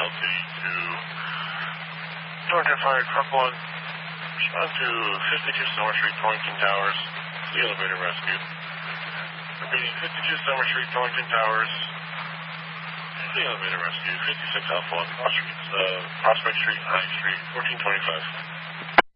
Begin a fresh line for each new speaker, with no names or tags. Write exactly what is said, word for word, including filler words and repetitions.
Healthy to Northern Fire Truck one. Respond to fifty-two Summer Street, Torrington Towers. The elevator rescue. Repeating, fifty-two Summer Street, Torrington Towers. The elevator rescue. fifty-six Alpha one, Prospect, uh, Prospect Street, High Street, fourteen twenty-five.